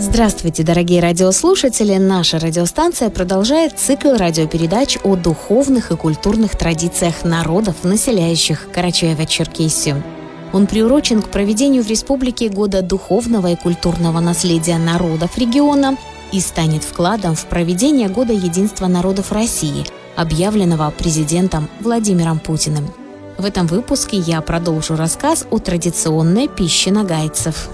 Здравствуйте, дорогие радиослушатели! Наша радиостанция продолжает цикл радиопередач о духовных и культурных традициях народов, населяющих Карачаево-Черкесию. Он приурочен к проведению в республике Года духовного и культурного наследия народов региона и станет вкладом в проведение Года единства народов России, объявленного президентом Владимиром Путиным. В этом выпуске я продолжу рассказ о традиционной пище нагайцев.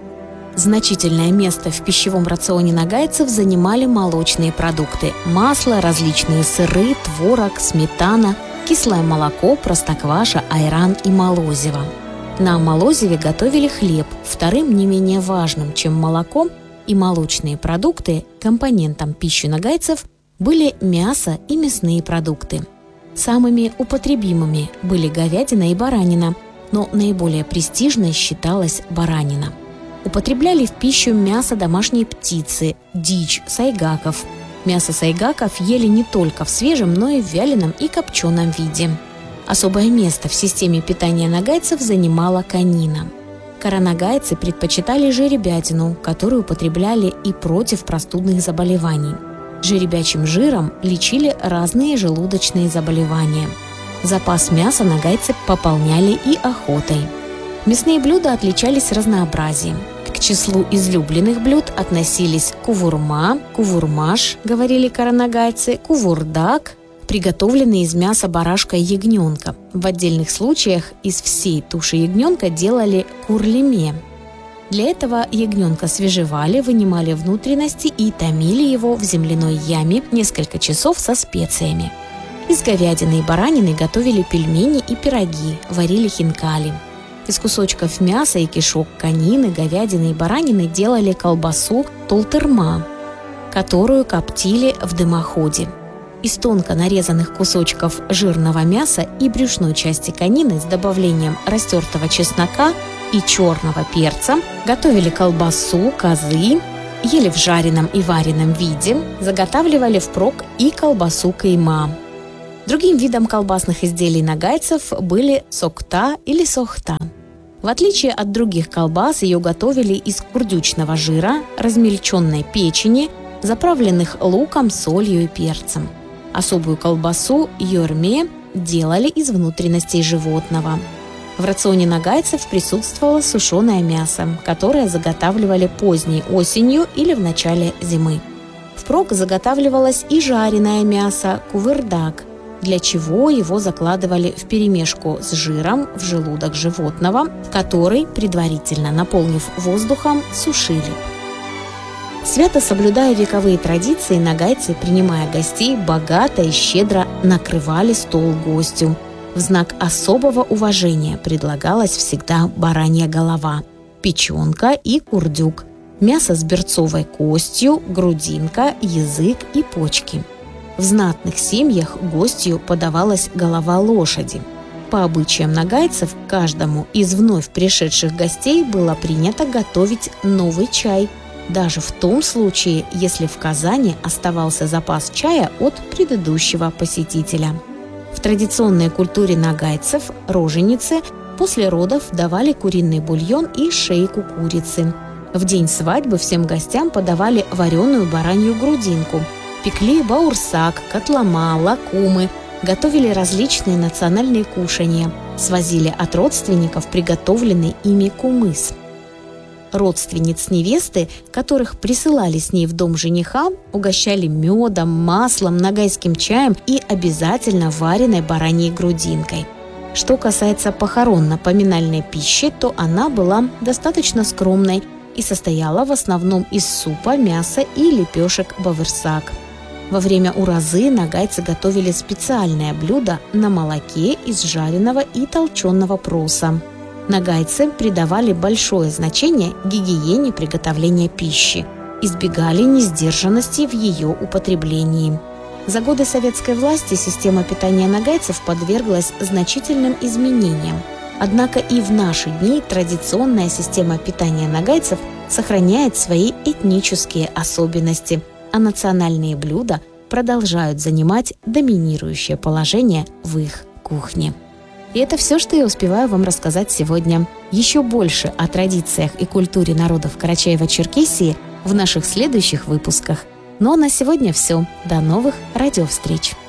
Значительное место в пищевом рационе нагайцев занимали молочные продукты – масло, различные сыры, творог, сметана, кислое молоко, простокваша, айран и молозиво. На молозиве готовили хлеб, вторым не менее важным, чем молоко и молочные продукты, компонентом пищи нагайцев были мясо и мясные продукты. Самыми употребимыми были говядина и баранина, но наиболее престижной считалась баранина. Употребляли в пищу мясо домашней птицы, дичь, сайгаков. Мясо сайгаков ели не только в свежем, но и в вяленом и копченом виде. Особое место в системе питания нагайцев занимала конина. Коронагайцы предпочитали жеребятину, которую употребляли и против простудных заболеваний. Жеребячим жиром лечили разные желудочные заболевания. Запас мяса нагайцы пополняли и охотой. Мясные блюда отличались разнообразием. К числу излюбленных блюд относились кувурма, кувурмаш, говорили коронагайцы, кувурдак, приготовленный из мяса барашка и ягненка. В отдельных случаях из всей туши ягненка делали курлеме. Для этого ягненка свежевали, вынимали внутренности и томили его в земляной яме несколько часов со специями. Из говядины и баранины готовили пельмени и пироги, варили хинкали. Из кусочков мяса и кишок конины, говядины и баранины делали колбасу толтырма, которую коптили в дымоходе. Из тонко нарезанных кусочков жирного мяса и брюшной части конины с добавлением растертого чеснока и черного перца готовили колбасу, козы, ели в жареном и вареном виде, заготавливали впрок и колбасу кайма. Другим видом колбасных изделий нагайцев были сокта или сохта. В отличие от других колбас, ее готовили из курдючного жира, размельченной печени, заправленных луком, солью и перцем. Особую колбасу йорме делали из внутренностей животного. В рационе нагайцев присутствовало сушеное мясо, которое заготавливали поздней осенью или в начале зимы. Впрок заготавливалось и жареное мясо кувырдак, для чего его закладывали вперемешку с жиром в желудок животного, который, предварительно наполнив воздухом, сушили. Свято соблюдая вековые традиции, нагайцы, принимая гостей, богато и щедро накрывали стол гостю. В знак особого уважения предлагалась всегда баранья голова, печенка и курдюк, мясо с берцовой костью, грудинка, язык и почки. В знатных семьях гостью подавалась голова лошади. По обычаям нагайцев, каждому из вновь пришедших гостей было принято готовить новый чай, даже в том случае, если в казане оставался запас чая от предыдущего посетителя. В традиционной культуре нагайцев роженице после родов давали куриный бульон и шейку курицы. В день свадьбы всем гостям подавали вареную баранью грудинку, пекли баурсак, котлома, лакумы, готовили различные национальные кушанья, свозили от родственников приготовленный ими кумыс. Родственниц невесты, которых присылали с ней в дом жениха, угощали медом, маслом, нагайским чаем и обязательно вареной бараньей грудинкой. Что касается похоронно-поминальной пищи, то она была достаточно скромной и состояла в основном из супа, мяса и лепешек баурсак. Во время уразы нагайцы готовили специальное блюдо на молоке из жареного и толченого проса. Нагайцы придавали большое значение гигиене приготовления пищи, избегали несдержанности в ее употреблении. За годы советской власти система питания нагайцев подверглась значительным изменениям. Однако и в наши дни традиционная система питания нагайцев сохраняет свои этнические особенности, а национальные блюда продолжают занимать доминирующее положение в их кухне. И это все, что я успеваю вам рассказать сегодня. Еще больше о традициях и культуре народов Карачаево-Черкесии в наших следующих выпусках. Ну а на сегодня все. До новых радиовстреч!